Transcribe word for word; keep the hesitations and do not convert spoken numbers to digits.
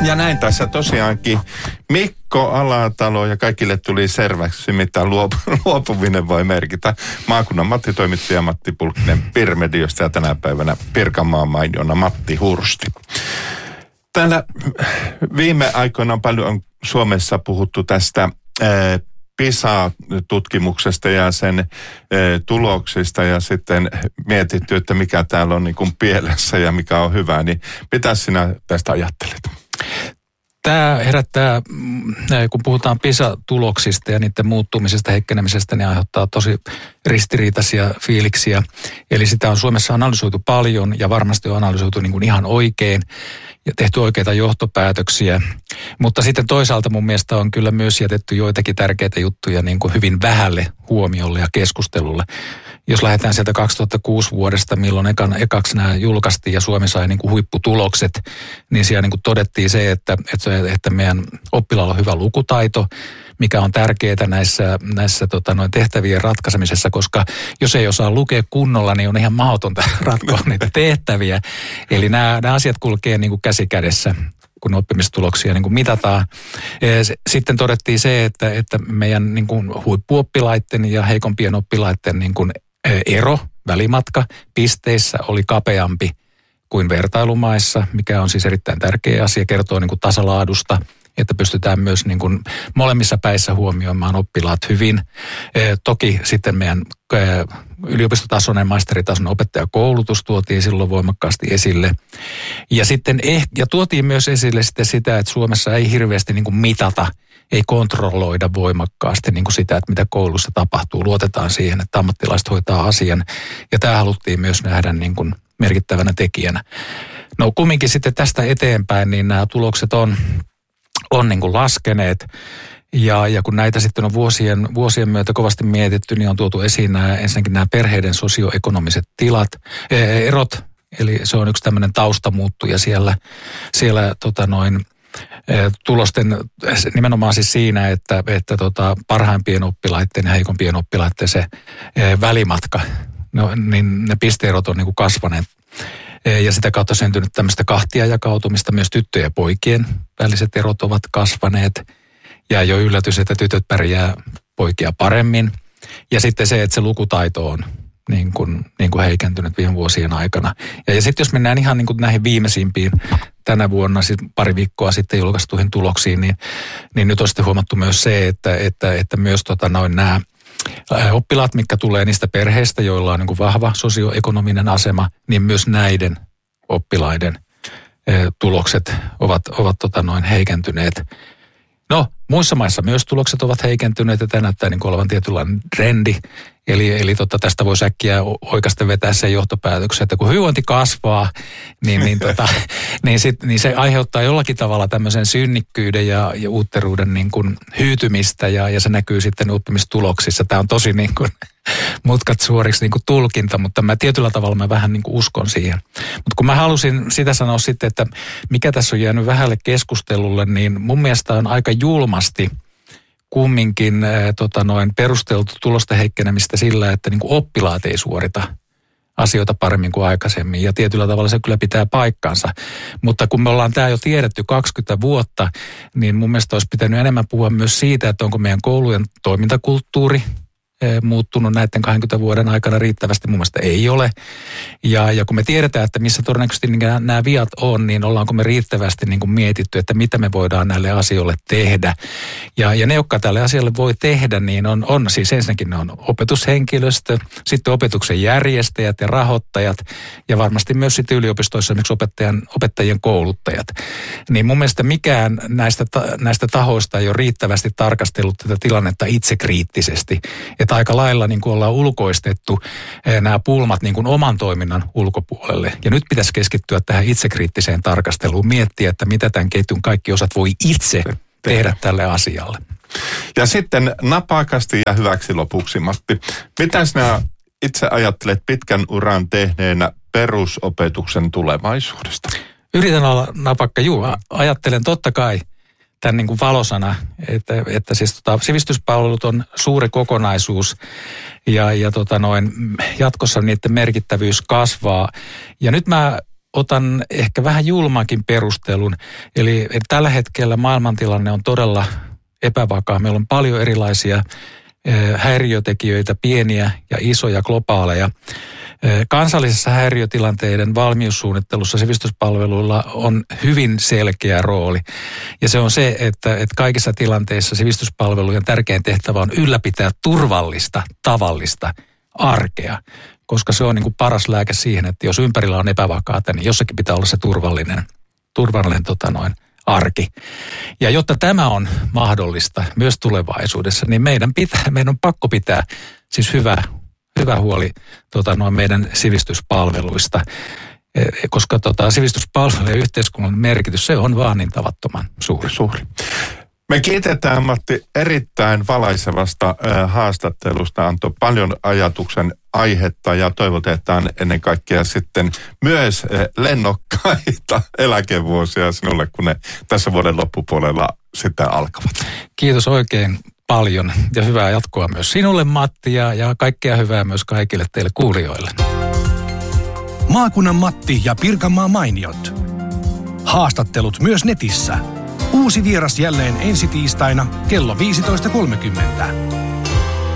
Ja näin tässä tosiaankin Mikko Alatalo ja kaikille tuli selväksi, mitä luop- luopuminen voi merkitä. Maakunnan Matti-toimittaja Matti Pulkkinen Pirmediosta ja tänä päivänä Pirkanmaan mainiona Matti Hursti. Täällä viime aikoina on paljon Suomessa puhuttu tästä ää, PISA-tutkimuksesta ja sen ää, tuloksista ja sitten mietitty, että mikä täällä on niin kuin pielessä ja mikä on hyvä. Niin mitä sinä tästä ajattelet? Tämä herättää, kun puhutaan PISA-tuloksista ja niiden muuttumisesta, heikkenemisestä, niin aiheuttaa tosi ristiriitaisia fiiliksiä. Eli sitä on Suomessa analysoitu paljon ja varmasti on analysoitu niin kuin ihan oikein ja tehty oikeita johtopäätöksiä. Mutta sitten toisaalta mun mielestä on kyllä myös jätetty joitakin tärkeitä juttuja niin kuin hyvin vähälle huomiolle ja keskustelulle. Jos lähdetään sieltä kaksituhattakuusi vuodesta, milloin ekan, ekaksi nämä julkaistiin ja Suomi sai niin kuin huipputulokset, niin siellä niin kuin todettiin se, että, että, että meidän oppilaalla on hyvä lukutaito, mikä on tärkeää näissä, näissä tota, noin tehtävien ratkaisemisessa, koska jos ei osaa lukea kunnolla, niin on ihan mahdotonta ratkoa niitä tehtäviä. Eli nämä, nämä asiat kulkee niin kuin käsi kädessä, kun oppimistuloksia niin kuin mitataan. Sitten todettiin se, että, että meidän niin kuin huippuoppilaiden ja heikompien oppilaiden niin kuin ero, välimatka pisteissä oli kapeampi kuin vertailumaissa, mikä on siis erittäin tärkeä asia, kertoo niin kuin tasalaadusta, että pystytään myös niin kuin molemmissa päissä huomioimaan oppilaat hyvin. E, toki sitten meidän e, yliopistotasoinen, maisteritasoinen opettajakoulutus tuotiin silloin voimakkaasti esille. Ja sitten eh, ja tuotiin myös esille sitten sitä, että Suomessa ei hirveästi niin kuin mitata, ei kontrolloida voimakkaasti niin kuin sitä, että mitä koulussa tapahtuu. Luotetaan siihen, että ammattilaiset hoitaa asian. Ja tämä haluttiin myös nähdä niin kuin merkittävänä tekijänä. No kumminkin sitten tästä eteenpäin, niin nämä tulokset on on niin kuin laskeneet. Ja, ja kun näitä sitten on vuosien, vuosien myötä kovasti mietitty, niin on tuotu esiin nämä, ensinnäkin nämä perheiden sosioekonomiset tilat, erot. Eli se on yksi tämmöinen taustamuuttuja siellä, siellä tota noin, tulosten nimenomaan siis siinä, että, että tota parhaimpien oppilaiden ja heikompien oppilaiden se välimatka, no, niin ne pisteerot on niin kuin kasvaneet. Ja sitä kautta syntynyt tämmöistä kahtia jakautumista, myös tyttöjen ja poikien väliset erot ovat kasvaneet. Ja ei ole yllätys, että tytöt pärjää poikia paremmin. Ja sitten se, että se lukutaito on niin kuin, niin kuin heikentynyt viime vuosien aikana. Ja, ja sitten jos mennään ihan niin kuin näihin viimeisimpiin tänä vuonna, siis pari viikkoa sitten julkaistuihin tuloksiin, niin, niin nyt on sitten huomattu myös se, että, että, että myös tota noin nämä oppilaat, mitkä tulee niistä perheistä, joilla on niin kuin vahva sosioekonominen asema, niin myös näiden oppilaiden tulokset ovat, ovat tota noin heikentyneet. No, muissa maissa myös tulokset ovat heikentyneet ja tämä näyttää niin kuin olevan tietynlainen trendi. Eli, eli tota, tästä voisi äkkiä oikeasti vetää sen johtopäätöksen, että kun hyvinvointi kasvaa, niin, niin, tota, niin, sit, niin se aiheuttaa jollakin tavalla tämmöisen synnikkyyden ja, ja uutteruuden niin kuin hyytymistä ja, ja se näkyy sitten oppimistuloksissa. Tämä on tosi niin kuin mutkat suoriksi niin kuin tulkinta, mutta mä tietyllä tavalla mä vähän niin kuin uskon siihen. Mutta kun mä halusin sitä sanoa sitten, että mikä tässä on jäänyt vähälle keskustelulle, niin mun mielestä on aika julmasti kumminkin äh, tota noin, perusteltu tulosten heikkenemistä sillä, että niin kuin oppilaat ei suorita asioita paremmin kuin aikaisemmin. Ja tietyllä tavalla se kyllä pitää paikkansa. Mutta kun me ollaan tämä jo tiedetty kaksikymmentä vuotta, niin mun mielestä olisi pitänyt enemmän puhua myös siitä, että onko meidän koulujen toimintakulttuuri muuttunut näiden kaksikymmentä vuoden aikana riittävästi, mun mielestä ei ole. Ja, ja kun me tiedetään, että missä todennäköisesti nämä, nämä viat on, niin ollaanko me riittävästi niin kuin mietitty, että mitä me voidaan näille asioille tehdä. Ja, ja ne, jotka tälle asialle voi tehdä, niin on, on siis ensinnäkin ne on opetushenkilöstö, sitten opetuksen järjestäjät ja rahoittajat ja varmasti myös sitten yliopistoissa esimerkiksi opettajan, opettajien kouluttajat. Niin mun mielestä mikään näistä, näistä tahoista ei ole riittävästi tarkastellut tätä tilannetta itsekriittisesti. Että aika lailla niin kuin ollaan ulkoistettu nämä pulmat niin kuin oman toiminnan ulkopuolelle. Ja nyt pitäisi keskittyä tähän itsekriittiseen tarkasteluun, miettiä, että mitä tämän ketjun kaikki osat voi itse tehdä tälle asialle. Ja sitten napakasti ja hyväksi lopuksi, Matti. Mitä sinä itse ajattelet pitkän uran tehneenä perusopetuksen tulevaisuudesta? Yritän olla napakka, juu. Ajattelen totta kai tämän niin kuin valosana, että, että siis tota, sivistyspalvelut on suuri kokonaisuus ja, ja tota noin, jatkossa niiden merkittävyys kasvaa. Ja nyt mä otan ehkä vähän julmaakin perustelun. Eli, eli tällä hetkellä maailmantilanne on todella epävakaa. Meillä on paljon erilaisia häiriötekijöitä, pieniä ja isoja, globaaleja. Kansallisessa häiriötilanteiden valmiussuunnittelussa sivistyspalveluilla on hyvin selkeä rooli. Ja se on se, että, että kaikissa tilanteissa sivistyspalvelujen tärkein tehtävä on ylläpitää turvallista, tavallista arkea. Koska se on niin kuin paras lääke siihen, että jos ympärillä on epävakaata, niin jossakin pitää olla se turvallinen, turvallinen tota noin, arki. Ja jotta tämä on mahdollista myös tulevaisuudessa, niin meidän, pitää, meidän on pakko pitää siis hyvä, hyvä huoli tota, noin meidän sivistyspalveluista, koska tota, sivistyspalvelujen yhteiskunnan merkitys, se on vaan niin tavattoman suuri. suuri. Me kiitetään, Matti, erittäin valaisevasta äh, haastattelusta. Antoi paljon ajatuksen aihetta ja toivotetaan ennen kaikkea sitten myös äh, lennokkaita eläkevuosia sinulle, kun ne tässä vuoden loppupuolella sitten alkavat. Kiitos oikein paljon ja hyvää jatkoa myös sinulle, Matti, ja, ja kaikkea hyvää myös kaikille teille kuulijoille. Maakunnan Matti ja Pirkanmaan mainiot. Haastattelut myös netissä. Uusi vieras jälleen ensi tiistaina kello viisitoista kolmekymmentä.